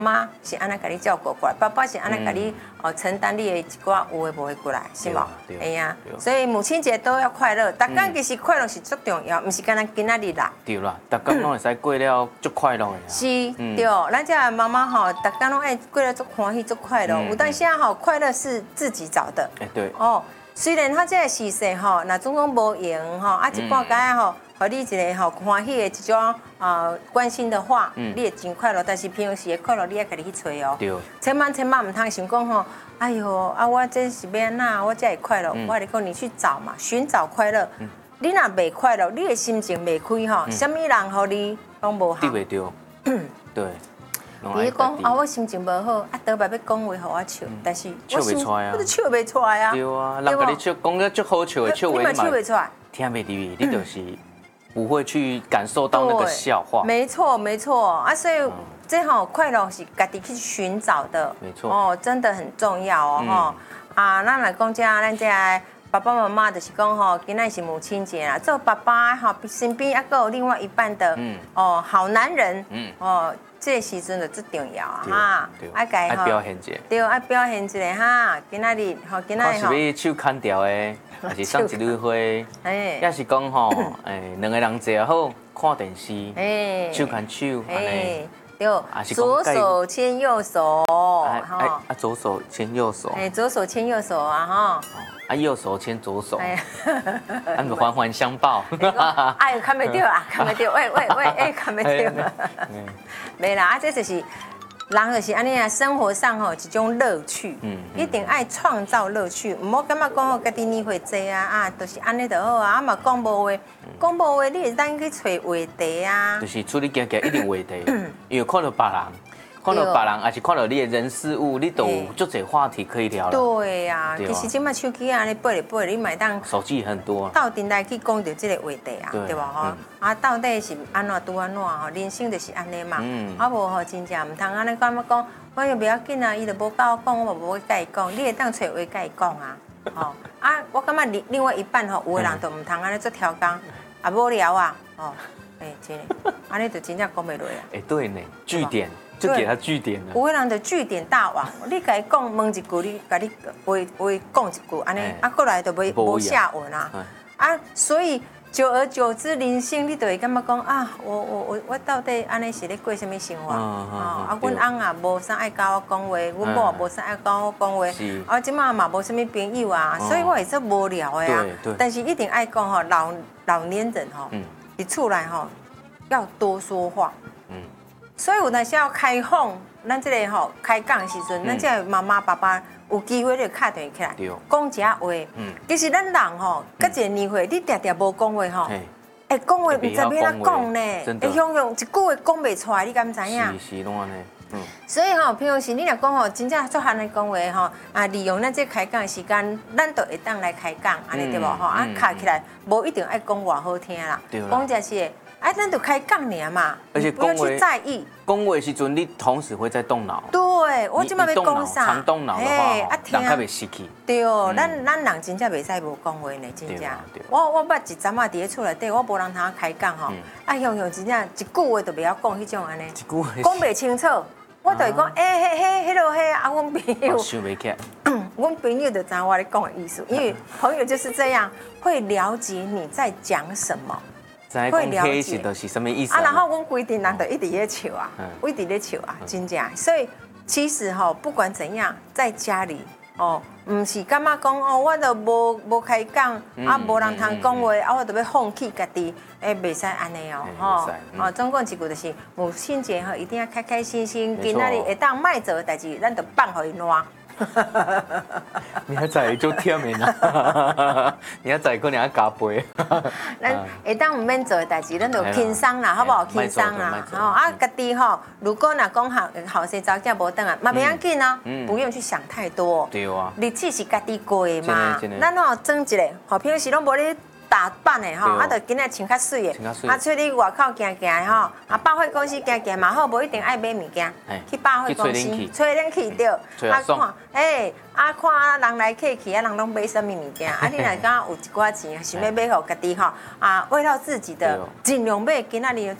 妈是安那给你照顾过来，爸爸是安那给你承担你的一寡有的无的过来，是无？哎呀，所以母亲节都要快乐，大家其实快乐是最重要，不是干那今仔日啦。 对啦，大家拢会使过了足快乐的。 是，对，咱这妈妈吼，大家拢爱过了足欢喜足快乐。有当下吼，快乐是自己找的。 哎，对。 哦，虽然他这个时势吼，那总讲无用吼，啊一半间吼。和你一个吼欢喜的一种关心的话，你会真快乐。但是平时的快乐，你要家己去找哦。对。千万唔通想讲吼，哎呦啊，我这是要安那，我才会快乐。我跟你讲，你去找嘛，寻找快乐。你若未快乐，你的心情未开吼，什么人和你拢无好。对袂对？对。你讲啊，我心情无好，啊，倒摆要讲话互我笑，但是笑袂出来啊， 我都笑袂出来啊。 对啊，人甲你笑，讲了足好笑的笑话， 你嘛笑袂出来， 听袂入去，你就是。不会去感受到那个笑话， 没错没错啊，所以这吼快乐是家己去寻找的， 没错哦，真的很重要哦吼啊，咱来讲咱这爸爸妈妈就是讲吼，今仔是母亲节啦，做爸爸吼身边还有另外一半的好男人这个时阵就最重要啊哈， 爱表现一下， 对，爱表现一下哈，今仔日吼，今仔日吼，是要手牵掉的。还是送一朵花，也是讲吼，两个人坐好看电视，手牵手，安尼， 对，左手牵右手， 左手牵右手， 左手牵右手啊哈， 右手牵左手，安个环环相抱， 哎，看袂到啊，看袂到，喂，看袂到，没啦，这就是。人就是安尼啊，生活上吼一种乐趣，一定爱创造乐趣，唔好感觉讲哦，家己年岁济啊，都是安尼就好啊，啊嘛讲无话，你会当去找话题啊， 就是出去行行一定话题，因为看到别人，还是看到你的人事物，你都有足侪话题可以聊了。 对呀，其实今麦手机安尼背来背，你买当手机很多， 到顶来去讲到这个话题啊，对吧？吼，啊，到底是安怎拄安怎吼？人生就是安尼嘛，啊无吼真正唔通安尼感觉讲，我又不要紧啊，伊就无甲我讲，我嘛无甲伊讲，你会当找话甲伊讲啊，吼啊，我感觉另外一半吼，有的人就唔通安尼做挑工，啊无聊啊，哦，真的，安尼就真正讲袂落啊。 对呢，据点。就给他据点了。 有个人就据点大王，你甲伊讲问一句，你甲你话讲一句，安尼啊过来就无下文啊。啊，所以久而久之，人生你就会感觉讲啊，我到底安尼是咧过什么生活？啊，阮翁啊无啥爱甲我讲话，阮某也无啥爱甲我讲话，啊，即马嘛无什么朋友啊，所以我会说无聊的啊。但是一定爱讲吼，老年人吼，一出来吼要多说话。所以有当时要开放，咱这个吼开讲的时阵，咱这个妈妈爸爸有机会就敲电话起来，讲一下话。其实咱人吼，到一个年岁，你常常无讲话吼，讲话唔知要怎讲呢？会向一句话讲袂出来，你敢知影？ 是拢安尼。 所以吼，平时你若讲吼，真正做汉来讲话吼，啊，利用咱这开讲的时间，咱就会当来开讲，安尼对无吼？啊，敲起来无一定爱讲偌好听啦，讲这是。哎，咱就开杠尔嘛， 而且不要去在意。 讲话时阵，你同时会在动脑。 对，我即摆要讲啥？ 常动脑的话，人较袂失去。 对，咱人真正袂使无讲话呢，真正。我捌一阵啊，伫咧厝内底，我无人通开讲吼。哎呦呦，真正一句话都袂晓讲，迄种安尼。一句话。讲袂清楚，我就会讲，迄落啊，阮朋友。想袂起来。阮朋友就知我咧讲的意思，因为朋友就是这样，会了解你在讲什么。 会了解就是什么意思啊？然后阮规定人就一直咧笑啊，一直咧笑啊，真正。所以其实吼，不管怎样，在家里哦，唔是感觉讲哦，我都无开讲啊，无人通讲话啊，我就要放弃家己，袂使安尼哦，吼。总讲一句就是，母亲节吼一定要开开心心，今仔日会当卖做的代志，咱就放互伊烂。 你还在就忝的呢，你还在可能要加倍。 咱会当唔免做的代志，咱就轻松啦，好不好？轻松啦，吼啊，家己吼，如果若讲后生早囝无等啊，嘛袂要紧啊，不用去想太多。对啊，日子是家己过的嘛，咱吼装一个，吼平时拢无咧。打扮的吼，啊，就今日穿较水的，啊，出去外口行行吼，啊，百货公司行行嘛好，无一定爱买物件，去百货公司吹冷气对，啊看，啊看人来客去，啊人拢买什么物件，啊你若讲有一寡钱，想要买互家己吼，啊为了自己的尽量买，今仔日